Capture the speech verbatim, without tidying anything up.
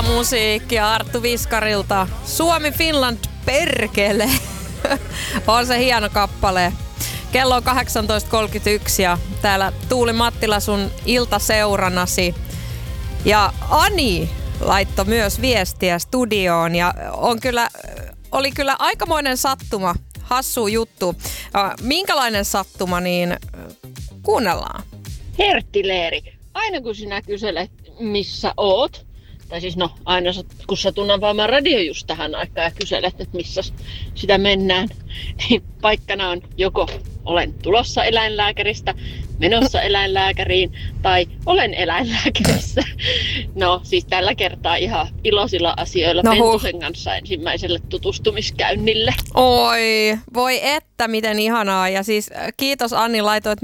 Uutta musiikkia Arttu Viskarilta. Suomi Finland perkele. On se hieno kappale. Kello on kahdeksantoista kolmekymmentäyksi ja täällä Tuuli Mattila sun iltaseuranasi. Ja Ani laittoi myös viestiä studioon ja on kyllä, oli kyllä aikamoinen sattuma, hassu juttu. Minkälainen sattuma, niin kuunnellaan. Hertti Leeri, aina kun sinä kyselet, missä oot, tai siis no aina kun satun avaamaan radio just tähän aikaan ja kyselet, että missä sitä mennään, niin paikkana on joko olen tulossa eläinlääkäristä, menossa eläinlääkäriin tai olen eläinlääkärissä. No siis tällä kertaa ihan iloisilla asioilla no, Pentusen kanssa ensimmäiselle tutustumiskäynnille. Oi, voi että miten ihanaa. Ja siis kiitos Anni, laitoit